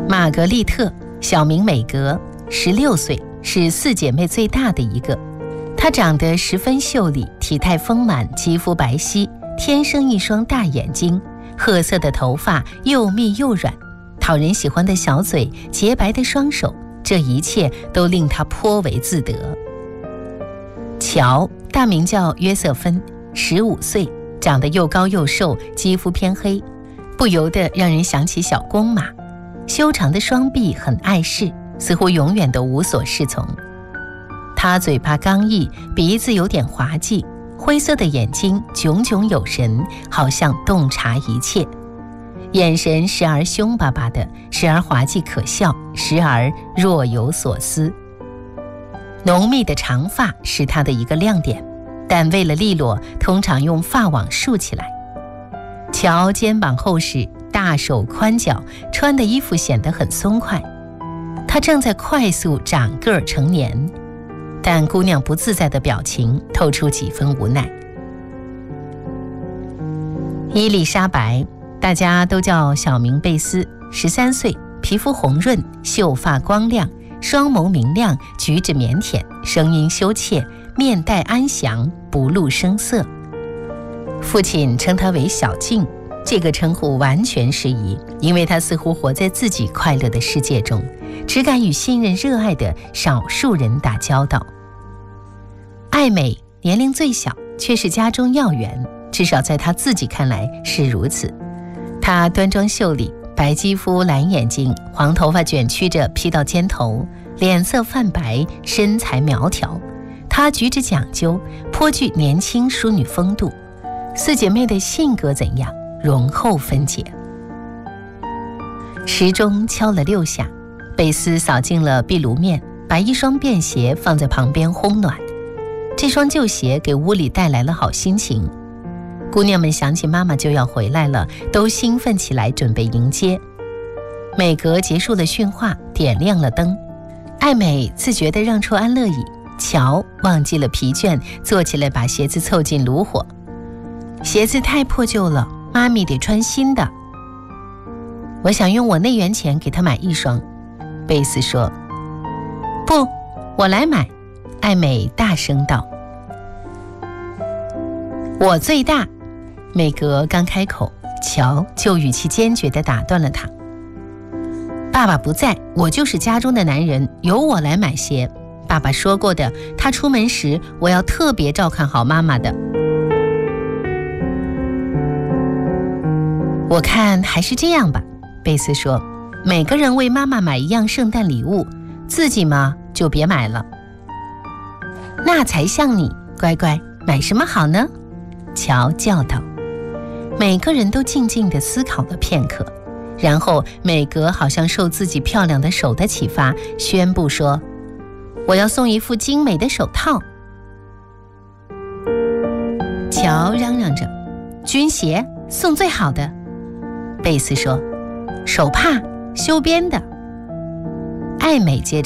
玛格丽特，小名美格，16岁，是4姐妹最大的一个。她长得十分秀丽，体态丰满，肌肤白皙，天生一双大眼睛，褐色的头发又密又软，讨人喜欢的小嘴，洁白的双手，这一切都令她颇为自得。乔，大名叫约瑟芬，15岁，长得又高又瘦，肌肤偏黑，不由得让人想起小公马。修长的双臂很碍事，似乎永远都无所适从。他嘴巴刚毅，鼻子有点滑稽，灰色的眼睛炯炯有神，好像洞察一切。眼神时而凶巴巴的，时而滑稽可笑，时而若有所思。浓密的长发是他的一个亮点，但为了利落，通常用发网束起来。乔肩膀厚实，大手宽脚，穿的衣服显得很松快。他正在快速长个儿成年，但姑娘不自在的表情透出几分无奈。伊丽莎白，大家都叫小名贝斯，13岁，皮肤红润，秀发光亮，双眸明亮，举止腼腆，声音羞怯，面带安详，不露声色。父亲称她为小静，这个称呼完全适宜，因为她似乎活在自己快乐的世界中，只敢与信任热爱的少数人打交道。艾美年龄最小，却是家中要员，至少在她自己看来是如此。她端庄秀丽，白肌肤蓝眼睛，黄头发卷曲着披到肩头，脸色泛白，身材苗条。她举止讲究，颇具年轻淑女风度。4姐妹的性格怎样，容后分解。时钟敲了6下，贝斯扫净了壁炉面，把一双便鞋放在旁边烘暖。这双旧鞋给屋里带来了好心情。姑娘们想起妈妈就要回来了，都兴奋起来准备迎接。美格结束了训话，点亮了灯。艾美自觉地让出安乐椅，乔忘记了疲倦，坐起来把鞋子凑近炉火。鞋子太破旧了，妈咪得穿新的。我想用我那元钱给她买一双，贝斯说。不，我来买，艾美大声道。我最大，美格刚开口，乔就语气坚决地打断了他。爸爸不在，我就是家中的男人，由我来买鞋。爸爸说过的，他出门时我要特别照看好妈妈的。我看还是这样吧，贝斯说，每个人为妈妈买一样圣诞礼物，自己嘛就别买了。那才像你，乖乖，买什么好呢？乔叫道。每个人都静静地思考了片刻，然后美格好像受自己漂亮的手的启发，宣布说，我要送一副精美的手套。乔嚷嚷着，军鞋，送最好的。贝斯说，手帕，修边的。艾美接着